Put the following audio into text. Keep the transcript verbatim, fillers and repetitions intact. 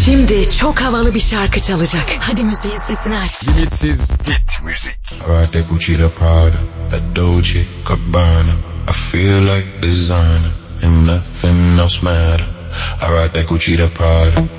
Şimdi çok havalı bir şarkı çalacak. Hadi müziğin sesini aç. Limitsiz hit müzik. I rock that Gucci, the Prada, that Dolce Gabbana. I feel like designer and nothing else matter. I rock that Gucci, the Prada,